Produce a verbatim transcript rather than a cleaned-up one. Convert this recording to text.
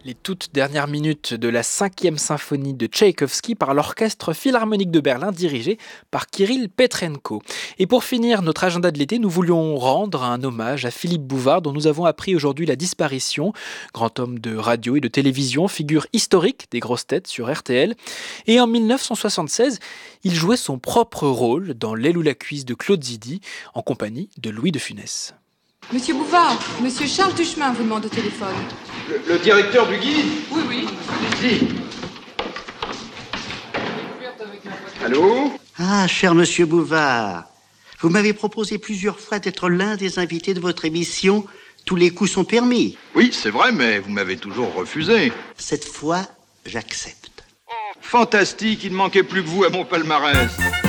Les toutes dernières minutes de la cinquième symphonie de Tchaïkovski par l'Orchestre Philharmonique de Berlin dirigé par Kirill Petrenko. Et pour finir notre agenda de l'été, nous voulions rendre un hommage à Philippe Bouvard dont nous avons appris aujourd'hui la disparition. Grand homme de radio et de télévision, figure historique des grosses têtes sur R T L. Et en mille neuf cent soixante-seize, il jouait son propre rôle dans L'aile ou la cuisse de Claude Zidi en compagnie de Louis de Funès. Monsieur Bouvard, monsieur Charles Duchemin vous demande au téléphone. Le, le directeur du guide ? Oui, oui. Allez-y. Allô ? Ah, cher monsieur Bouvard, vous m'avez proposé plusieurs fois d'être l'un des invités de votre émission « Tous les coups sont permis ». Oui, c'est vrai, mais vous m'avez toujours refusé. Cette fois, j'accepte. Fantastique, il ne manquait plus que vous à mon palmarès.